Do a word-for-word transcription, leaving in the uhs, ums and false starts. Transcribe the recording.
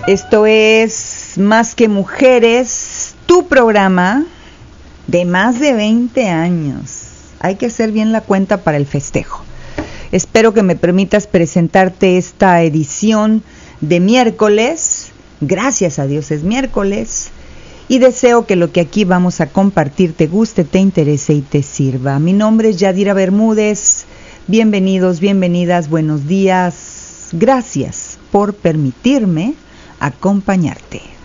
Esto es Más que Mujeres, tu programa de más de veinte años. Hay que hacer bien la cuenta para el festejo. Espero que me permitas presentarte esta edición de miércoles. Gracias a Dios es miércoles. Y deseo que lo que aquí vamos a compartir te guste, te interese y te sirva. Mi nombre es Yadira Bermúdez. Bienvenidos, bienvenidas, buenos días. Gracias por permitirme acompañarte.